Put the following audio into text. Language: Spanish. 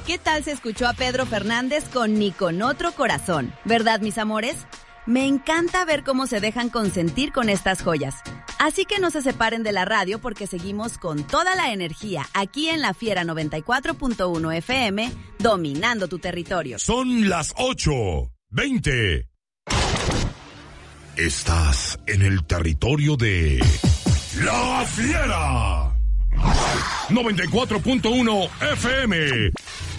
¿Qué tal se escuchó a Pedro Fernández con Ni con otro corazón? ¿Verdad, mis amores? Me encanta ver cómo se dejan consentir con estas joyas. Así que no se separen de la radio porque seguimos con toda la energía aquí en La Fiera 94.1 FM, dominando tu territorio. Son las 8:20. Estás en el territorio de La Fiera 94.1 FM.